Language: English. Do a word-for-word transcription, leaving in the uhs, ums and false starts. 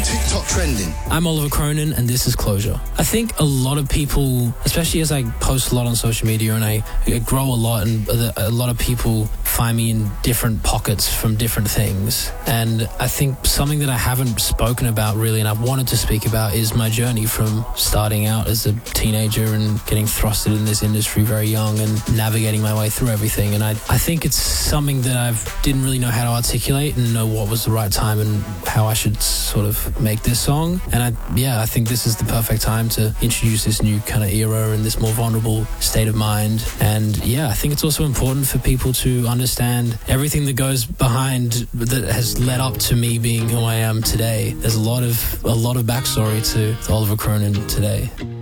TikTok trending. I'm Oliver Cronin, and this is Closure. I think a lot of people, especially as I post a lot on social media and I, I grow a lot, and a lot of people find me in different pockets from different things. And I think something that I haven't spoken about really, and I've wanted to speak about, is my journey from starting out as a teenager and getting thrusted in this industry very young and navigating my way through everything. And I, I think it's something that I didn't really know how to articulate and know what was the right time and how I should sort of make this song. And I, yeah, I think this is the perfect time to introduce this new kind of era and this more vulnerable state of mind. And yeah, I think it's also important for people to understand everything that goes behind, that has led up to me being who I am today. There's a lot of a lot of backstory to Oliver Cronin today.